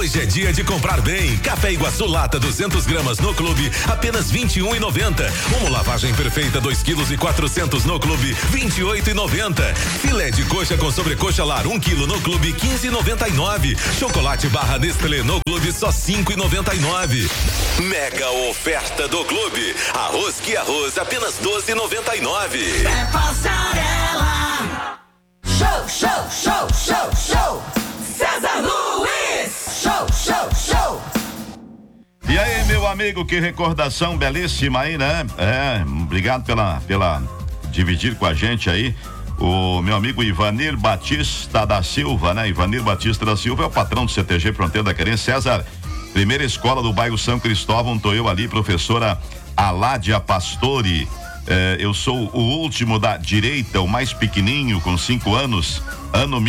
Hoje é dia de comprar bem. Café Iguaçu lata 200 gramas no clube, apenas R$21,90. Uma lavagem perfeita 2 quilos e 400 no clube, R$28,90. Filé de coxa com sobrecoxa lar 1 quilo no clube, R$15,99. Chocolate barra Nestlé no clube, só R$5,99. Mega oferta do clube. Arroz que arroz, apenas R$12,99. É Passarela. Show, show, show, show, show. César Luiz. Show, show, show. E aí, meu amigo, que recordação belíssima aí, né? Obrigado pela dividir com a gente aí. O meu amigo Ivanir Batista da Silva, né? Ivanir Batista da Silva é o patrão do CTG Fronteira da Querência. César, primeira escola do bairro São Cristóvão, tô eu ali, professora Aládia Pastore. Eu sou o último da direita, o mais pequenininho, com 5 anos, ano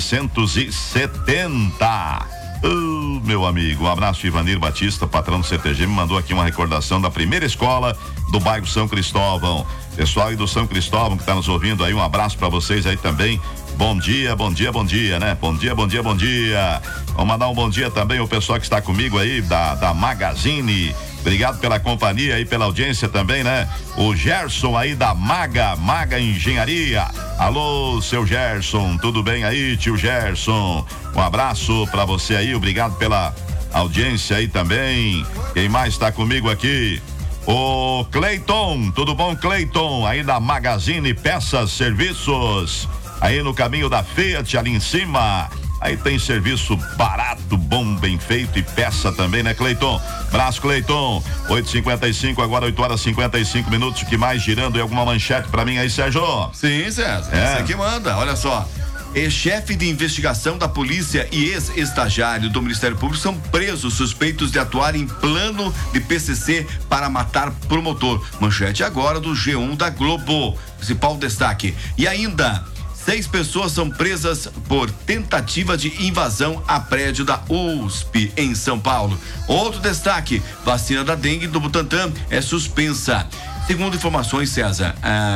1970. Meu amigo, um abraço, Ivanir Batista, patrão do CTG, me mandou aqui uma recordação da primeira escola do bairro São Cristóvão. Pessoal aí do São Cristóvão que tá nos ouvindo aí, um abraço pra vocês aí também. Bom dia, bom dia, bom dia, né? Bom dia, bom dia, bom dia. Vamos mandar um bom dia também ao pessoal que está comigo aí, da Magazine. Obrigado pela companhia e pela audiência também, né? O Gerson aí da Maga Engenharia. Alô, seu Gerson, tudo bem aí, tio Gerson? Um abraço pra você aí, obrigado pela audiência aí também. Quem mais tá comigo aqui? O Cleiton, tudo bom, Cleiton? Aí da Magazine Peças Serviços, aí no caminho da Fiat, ali em cima. Aí tem serviço barato, bom, bem feito e peça também, né, Cleiton? Braço, Cleiton. 8h55, agora 8h55. O que mais girando e alguma manchete pra mim aí, Sérgio? Sim, César. Você que manda, olha só. Ex-chefe de investigação da polícia e ex-estagiário do Ministério Público são presos suspeitos de atuar em plano de PCC para matar promotor. Manchete agora do G1 da Globo. Principal destaque. E ainda, 6 pessoas são presas por tentativa de invasão a prédio da USP em São Paulo. Outro destaque, vacina da dengue do Butantan é suspensa. Segundo informações, César,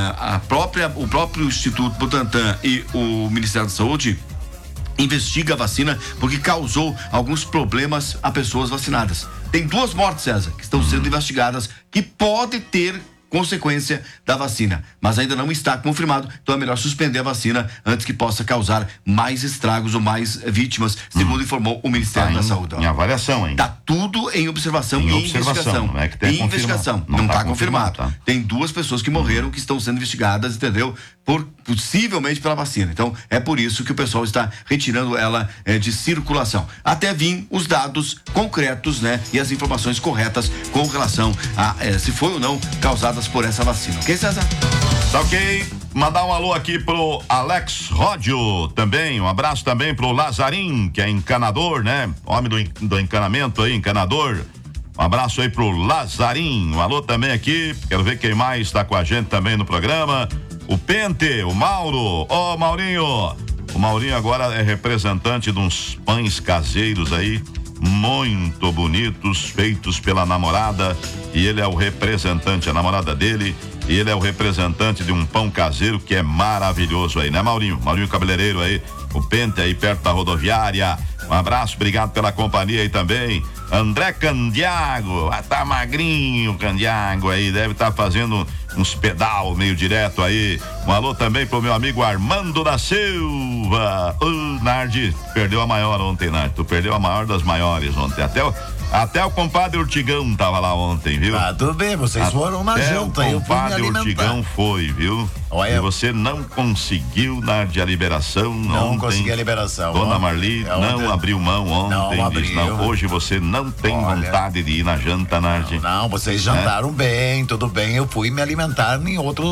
o próprio Instituto Butantan e o Ministério da Saúde investiga a vacina porque causou alguns problemas a pessoas vacinadas. Tem 2 mortes, César, que estão sendo investigadas, que pode ter consequência da vacina, mas ainda não está confirmado, então é melhor suspender a vacina antes que possa causar mais estragos ou mais vítimas, segundo informou o Ministério da Saúde. Em avaliação, hein? Tá tudo em observação e investigação. Não é que tem investigação, não tá confirmado. Tá? Tem 2 pessoas que morreram que estão sendo investigadas, entendeu? Possivelmente pela vacina. Então, é por isso que o pessoal está retirando ela de circulação. Até vir os dados concretos, né? E as informações corretas com relação a se foi ou não causadas por essa vacina. Ok, César? Tá ok. Mandar um alô aqui pro Alex Ródio também. Um abraço também pro Lazarim, que é encanador, né? Homem do encanamento aí, encanador. Um abraço aí pro Lazarim. Um alô também aqui. Quero ver quem mais está com a gente também no programa. O Pente, o Mauro. Ô, Maurinho. O Maurinho agora é representante de uns pães caseiros aí, muito bonitos, feitos pela namorada, e ele é o representante, a namorada dele, e ele é o representante de um pão caseiro que é maravilhoso aí, né, Maurinho? Maurinho cabeleireiro aí, o Pente aí perto da rodoviária. Um abraço, obrigado pela companhia aí também. André Candiago, tá magrinho, Candiago aí, deve estar fazendo uns pedal meio direto aí. Um alô também pro meu amigo Armando da Silva. Nardi, perdeu a maior ontem, Nardi. Tu perdeu a maior das maiores ontem. Até o compadre Urtigão tava lá ontem, viu? Ah, tudo bem, vocês foram na janta. O compadre Urtigão foi, viu? Olha, e você não conseguiu, Nardi, a liberação. Não consegui a liberação. Dona Marli não abriu mão ontem. Não abriu. Não, hoje você não tem vontade de ir na janta, Nardi. Não, vocês jantaram bem, tudo bem. Eu fui me alimentar em outra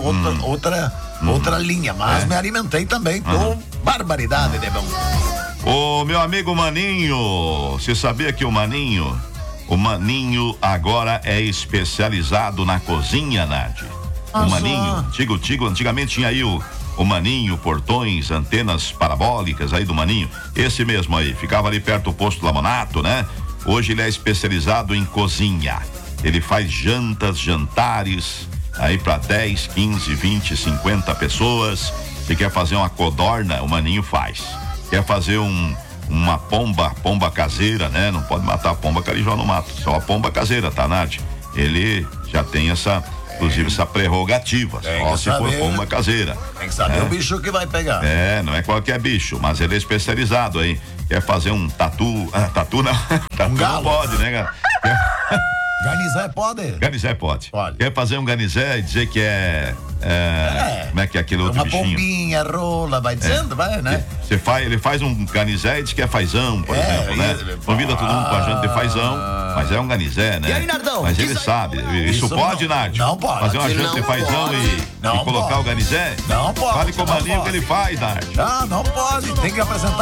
linha, mas me alimentei também com barbaridade, né, bom? O meu amigo Maninho, você sabia que o Maninho agora é especializado na cozinha, Nardi? O Maninho, antigamente tinha aí o Maninho, portões, antenas parabólicas aí do Maninho, esse mesmo aí, ficava ali perto do posto Lamonato, né? Hoje ele é especializado em cozinha, ele faz jantares aí para 10, 15, 20, 50 pessoas. Se quer fazer uma codorna, o Maninho faz. Quer fazer uma pomba caseira, né? Não pode matar a pomba carijó no mato, só a pomba caseira, tá, Nath? Ele já tem inclusive essa prerrogativa, só se for pomba caseira. Tem que saber o bicho que vai pegar. Não é qualquer bicho, mas ele é especializado aí. Quer fazer um tatu, tatu não, tatu não pode, né, cara? Garnizé pode? Garnizé pode. Quer fazer um garnizé e dizer que como é que é aquele outro bichinho? Uma pombinha, rola, vai dizendo, vai, né? Ele faz um garnizé e diz que é fazão, por exemplo, né? Convida todo mundo com a gente de fazão, mas é um garnizé, né? E aí, Nardão? Mas ele sabe. Isso pode, Nath? Não pode. Fazer uma janta de fazão e colocar o garnizé? Não pode. Fale com o maninho que ele faz, Nath. Não pode. Tem que apresentar